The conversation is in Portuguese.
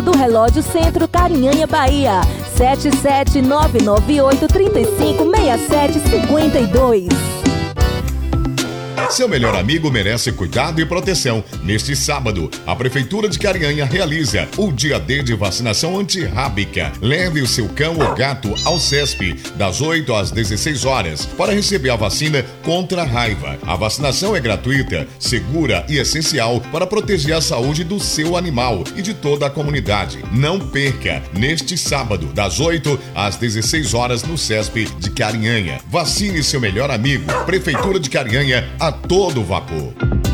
do Relógio Centro, Carinhanha, Bahia. 77998356752. Seu melhor amigo merece cuidado e proteção. Neste sábado, a Prefeitura de Carinhanha realiza o Dia D de vacinação antirrábica. Leve o seu cão ou gato ao CESP, das 8 às 16 horas, para receber a vacina contra a raiva. A vacinação é gratuita, segura e essencial para proteger a saúde do seu animal e de toda a comunidade. Não perca, neste sábado, das 8 às 16 horas, no CESP de Carinhanha. Vacine seu melhor amigo. Prefeitura de Carinhanha, a todo vapor.